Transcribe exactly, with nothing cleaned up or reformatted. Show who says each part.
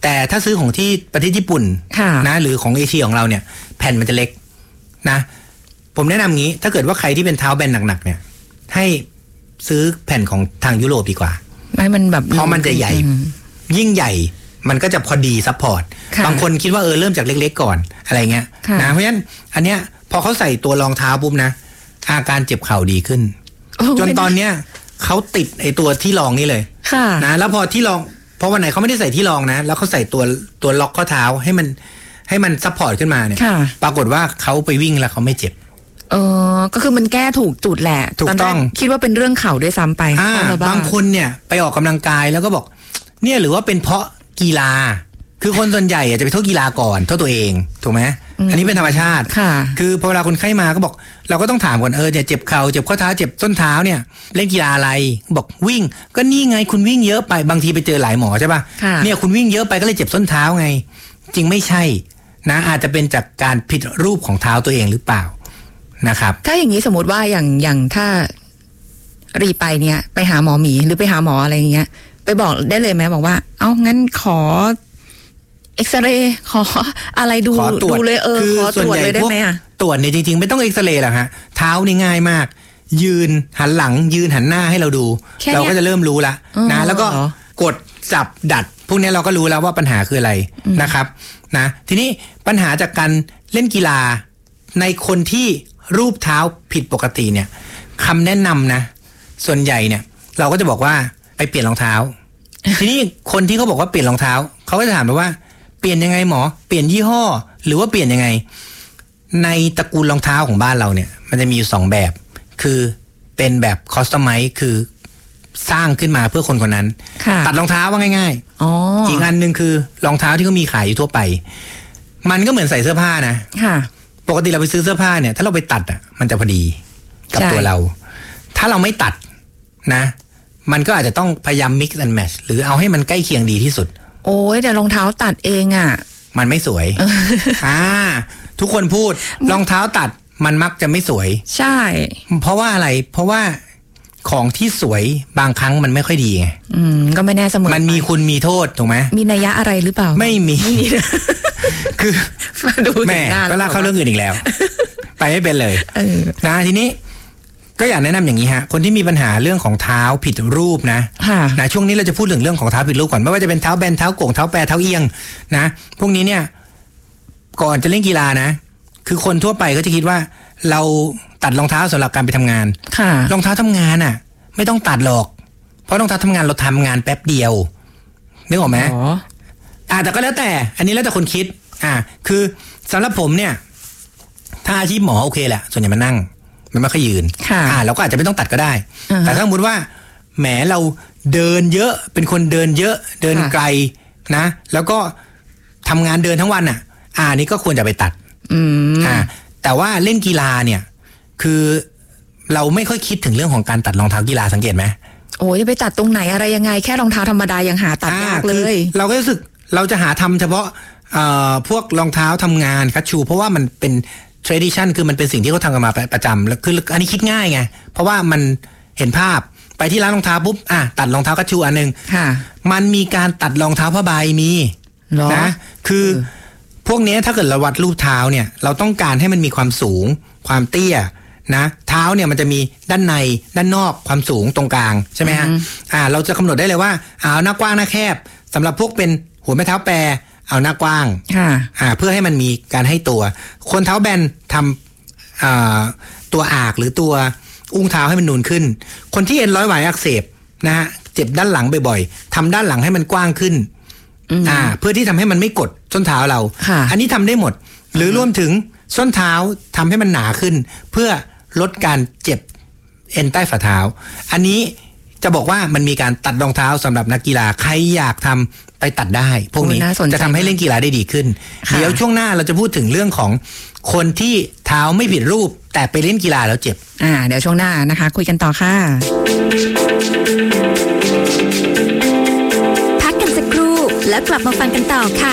Speaker 1: แต่ถ้าซื้อของที่ประเทศญี่ปุ่นนะหรือของเอเชียของเราเนี่ยแผ่นมันจะเล็กนะผมแนะนำงี้ถ้าเกิดว่าใครที่เป็นเท้าแบนหนักๆเนี่ยให้ซื้อแผ่นของทางยุโรปดีกว่า
Speaker 2: ไม่มันแบบ
Speaker 1: เพราะมันจะใหญ่ยิ่งใหญ่มันก็จะพอดีซัพพอร์ตบางคนคิดว่าเออเริ่มจากเล็กๆก่อนอะไรเงี้ยนะเพราะฉะนั้นอันเนี้ยพอเขาใส่ตัวรองเท้าปุ๊บนะอาการเจ็บเข่าดีขึ้นจนตอนเนี้ยเขาติดไอตัวที่รองนี่เลยนะแล้วพอที่รองเพราะวันไหนเขาไม่ได้ใส่ที่รองนะแล้วเขาใส่ตัวตัวล็อกข้อเท้าให้มันให้มันซัพพอร์ตขึ้นมาเนี่ยปรากฏว่าเขาไปวิ่งแล้วเขาไม่เจ็บ
Speaker 2: เออก็คือมันแก้ถูกจุดแหละ
Speaker 1: ถูกต้อง
Speaker 2: คิดว่าเป็นเรื่องเข่าด้วยซ้ำไป
Speaker 1: บางคนเนี่ยไปออกกำลังกายแล้วก็บอกเนี่ยหรือว่าเป็นเพราะกีฬาคือคนส่วนใหญ่จะไปโทษกีฬาก่อนโทษตัวเองถูกไหมอันนี้เป็นธรรมชาติคือพอเวลาคนไข้มาก็บอกเราก็ต้องถามก่อนเออเนี่ยเจ็บเข่าเจ็บข้อเท้าเจ็บส้นเท้าเนี่ยเล่นกีฬาอะไรบอกวิ่งก็นี่ไงคุณวิ่งเยอะไปบางทีไปเจอหลายหมอใช่ป่ะเนี่ยคุณวิ่งเยอะไปก็เลยเจ็บส้นเท้าไงจริงไม่ใช่นะอาจจะเป็นจากการผิดรูปของเท้าตัวเองหรือเปล่านะครับ
Speaker 2: ถ้าอย่างนี้สมมติว่าอย่างอย่างถ้ารีไปเนี่ยไปหาหมอหมีหรือไปหาหมออะไรอย่างเงี้ยไปบอกได้เลยไหมบอกว่าเอ้างั้นขอเอ็กซเรย์ขออะไรดูดูเลยเออขอตรวจเลยได้ไหมอ่ะ
Speaker 1: ตรวจเนี่ยจริงๆไม่ต้องเอ็กซเรย์หรอกฮะเท้านี่ง่ายมากยืนหันหลังยืนหันหน้าให้เราดูเราก็จะเริ่มรู้ละนะแล้วก็กดจับดัดพวกนี้เราก็รู้แล้วว่าปัญหาคืออะไรนะครับนะทีนี้ปัญหาจากการเล่นกีฬาในคนที่รูปเท้าผิดปกติเนี่ยคำแนะนำนะส่วนใหญ่เนี่ยเราก็จะบอกว่าไปเปลี่ยนรองเท้า ทีนี้คนที่เขาบอกว่าเปลี่ยนรองเท้าเขาก็จะถามไปว่าเปลี่ยนยังไงหมอเปลี่ยนยี่ห้อหรือว่าเปลี่ยนยังไงในตระกูลรองเท้าของบ้านเราเนี่ยมันจะมีอยู่สองแบบคือเป็นแบบคอสตอมไมซ์คือสร้างขึ้นมาเพื่อคนคนนั้นตัดรองเท้าว่าง่ายๆ อ, อีกอันนึงคือรองเท้าที่เขามีขายอยู่ทั่วไปมันก็เหมือนใส่เสื้อผ้านะปกติเราไปซื้อเสื้อผ้าเนี่ยถ้าเราไปตัดอ่ะมันจะพอดีกับตัวเราถ้าเราไม่ตัดนะมันก็อาจจะต้องพยายาม mix and match หรือเอาให้มันใกล้เคียงดีที่สุด
Speaker 2: โอ้ยแต่รองเท้าตัดเองอ่ะ
Speaker 1: มันไม่สวย อ่าทุกคนพูดรองเท้าตัดมันมักจะไม่สวย
Speaker 2: ใช่
Speaker 1: เพราะว่าอะไรเพราะว่าของที่สวยบางครั้งมันไม่ค่อยดีไง
Speaker 2: อืมก็ไม่แน่เสมอ
Speaker 1: มันมีคุณมีโทษถูกไหม
Speaker 2: มีนัยยะอะไรหรือเปล่า
Speaker 1: ไม่มี คือแม่ก็ลากเข้าเรื่องอื่นอีกแล้ว ไปไม่เป็นเลยนะทีนี้ก็อยากแนะนำอย่างนี้ฮะคนที่มีปัญหาเรื่องของเท้าผิดรูปนะนะช่วงนี้เราจะพูดถึงเรื่องของเท้าผิดรูปก่อนไม่ว่าจะเป็นเท้าแบนเท้าโก่งเท้าแปรเท้าเอียงนะพวกนี้เนี่ยก่อนจะเล่นกีฬานะคือคนทั่วไปก็จะคิดว่าเราตัดรองเท้าสำหรับการไปทำงานรองเท้าทำงานอ่ะไม่ต้องตัดหรอกเพราะรองเท้าทำงานเราทำงานแป๊บเดียวนึกออกไหมอ๋ออ่าแต่ก็แล้วแต่อันนี้แล้วแต่คนคิดอ่าคือสำหรับผมเนี่ยถ้าอาชีพหมอโอเคแหละส่วนใหญ่มันนั่งมันไม่ค่อยยืนอ่าเราก็อาจจะไม่ต้องตัดก็ได้แต่ถ้าสมมติว่าแหมเราเดินเยอะเป็นคนเดินเยอะเดินไกลนะแล้วก็ทำงานเดินทั้งวันอ่ะอ่านี่ก็ควรจะไปตัดอ่าแต่ว่าเล่นกีฬาเนี่ยคือเราไม่ค่อยคิดถึงเรื่องของการตัดรองเท้ากีฬาสังเกตไหม
Speaker 2: โอ้ยจะไปตัดตรงไหนอะไรยังไงแค่รองเท้าธรรมดายังหาตัดยากเลย
Speaker 1: เราก็รู้สึกเราจะหาทำเฉพาะพวกรองเท้าทำงานคัชชูเพราะว่ามันเป็น tradition คือมันเป็นสิ่งที่เขาทำกันมาประจำแล้วคืออันนี้คิดง่ายไงเพราะว่ามันเห็นภาพไปที่ร้านรองเท้าปุ๊บอ่ะตัดรองเท้าคัชชูอันนึงมันมีการตัดรองเท้าผ้าใบมีนะคือพวกนี้ถ้าเกิดเราวัดรูปเท้าเนี่ยเราต้องการให้มันมีความสูงความเตี้ยนะเท้าเนี่ยมันจะมีด้านในด้านนอกความสูงตรงกลางใช่ไหมฮะอ่าเราจะกำหนดได้เลยว่าเอาหน้ากว้างหน้าแคบสำหรับพวกเป็นหัวแม่เท้าแปรเอาหน้ากว้างอ่าเพื่อให้มันมีการให้ตัวคนเท้าแบนทำอ่าตัวอากหรือตัวอุ้งเท้าให้มันนูนขึ้นคนที่เอ็นร้อยหวายอักเสบนะฮะเจ็บด้านหลังบ่อยๆทำด้านหลังให้มันกว้างขึ้นอ่าเพื่อที่ทำให้มันไม่กดส้นเท้าเราอันนี้ทำได้หมดหรือรวมถึงส้นเท้าทำให้มันหนาขึ้นเพื่อลดการเจ็บเอ็นใต้ฝ่าเท้าอันนี้จะบอกว่ามันมีการตัดรองเท้าสำหรับนักกีฬาใครอยากทำไปตัดได้พวกนี้จะทำให้เล่นกีฬาได้ดีขึ้นเดี๋ยวช่วงหน้าเราจะพูดถึงเรื่องของคนที่เท้าไม่ผิดรูปแต่ไปเล่นกีฬาแล้วเจ็บ
Speaker 2: อ่าเดี๋ยวช่วงหน้านะคะคุยกันต่อค่ะ
Speaker 3: พักกันสักครู่แล้วกลับมาฟังกันต่อค่ะ